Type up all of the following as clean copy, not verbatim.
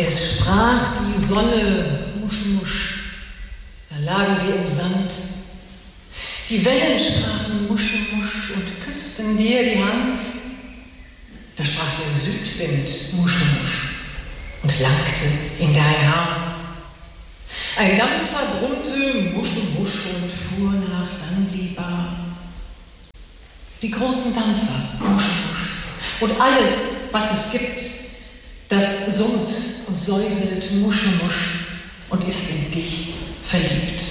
Es sprach die Sonne, musch, musch, da lagen wir im Sand. Die Wellen sprachen musch, musch und küssten dir die Hand. Da sprach der Südwind musch, musch und langte in dein Haar. Ein Dampfer brummte musch, musch und fuhr nach Sansibar. Die großen Dampfer, musch, musch und alles, was es gibt, das summt und säuselt musch, musch und ist in dich verliebt.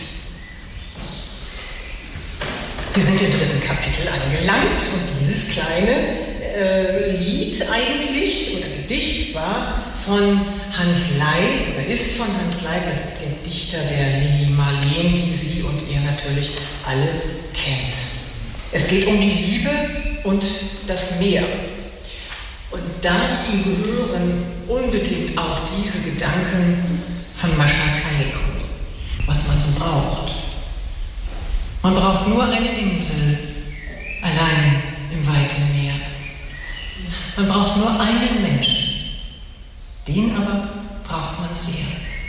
Wir sind im 3. Kapitel angelangt und dieses kleine Lied eigentlich oder Gedicht war von Hans Leib oder ist von Hans Leib, das ist der Dichter der Lili Marleen, die Sie und ihr natürlich alle kennt. Es geht um die Liebe und das Meer. Und dazu gehören unbedingt auch diese Gedanken von Mascha Kaleko, was man so braucht. Man braucht nur eine Insel, allein im weiten Meer. Man braucht nur einen Menschen, den aber braucht man sehr.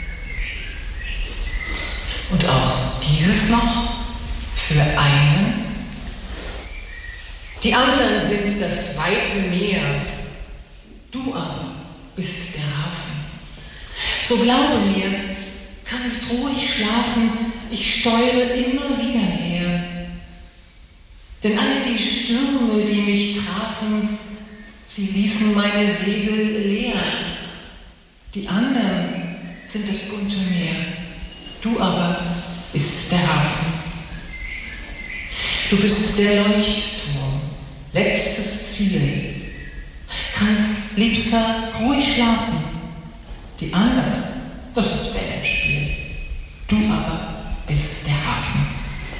Und auch dieses noch für einen. Die anderen sind das weite Meer, du aber bist der Hafen. So glaube mir, kannst ruhig schlafen, ich steuere immer wieder her. Denn alle die Stürme, die mich trafen, sie ließen meine Segel leer. Die anderen sind das bunte Meer, du aber bist der Hafen. Du bist der Leuchtturm, letztes Ziel. Kannst, Liebster, ruhig schlafen. Die anderen, das ist Wellenspiel.